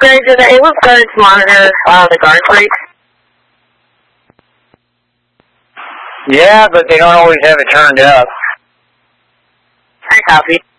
Okay, do the AWIP guards monitor the guard breaks? Yeah, but they don't always have it turned up. I copy.